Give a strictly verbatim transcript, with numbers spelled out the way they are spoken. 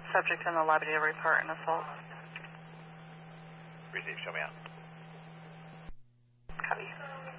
Subject in the lobby to report an assault. Receive, show me out. Copy.